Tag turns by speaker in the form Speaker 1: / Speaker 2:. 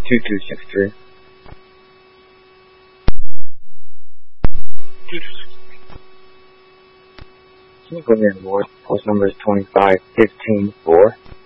Speaker 1: 2263. Can you go ahead and board? Post number is 25154.